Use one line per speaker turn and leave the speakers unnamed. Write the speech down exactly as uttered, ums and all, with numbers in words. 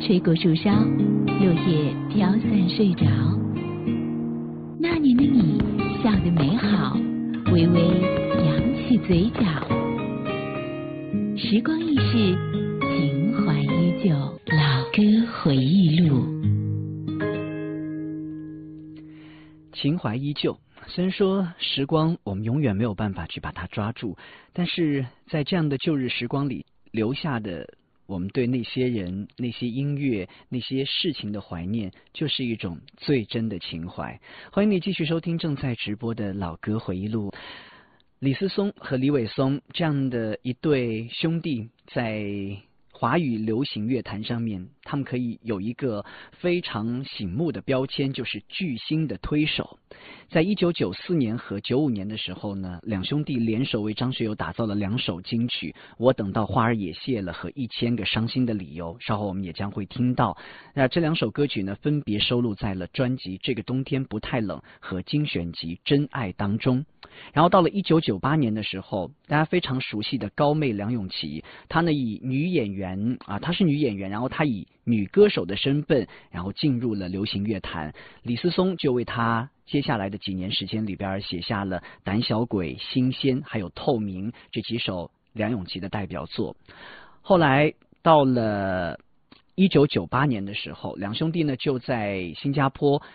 水果树梢，落叶飘散睡着。那年的你笑得美好，微微扬起嘴角。时光易逝，情怀依旧，老歌回忆录。
情怀依旧，虽然说时光我们永远没有办法去把它抓住，但是在这样的旧日时光里留下的我们对那些人、那些音乐、那些事情的怀念，就是一种最真的情怀。欢迎你继续收听正在直播的老歌回忆录。李思松和李伟松这样的一对兄弟，在华语流行乐坛上面，他们可以有一个非常醒目的标签，就是巨星的推手。在一九九四年和九五年的时候呢，两兄弟联手为张学友打造了两首金曲《我等到花儿也谢了》和《一千个伤心的理由》，稍后我们也将会听到。那这两首歌曲呢，分别收录在了专辑《这个冬天不太冷》和精选集《真爱》当中。然后到了一九九八年的时候，大家非常熟悉的高妹梁咏琪，她呢以女演员啊，她是女演员，然后她以女歌手的身份，然后进入了流行乐坛。李思松就为她接下来的几年时间里边写下了《胆小鬼》、《新鲜》还有《透明》这几首梁咏琪的代表作。后来到了一九九八年的时候，两兄弟呢就在新加坡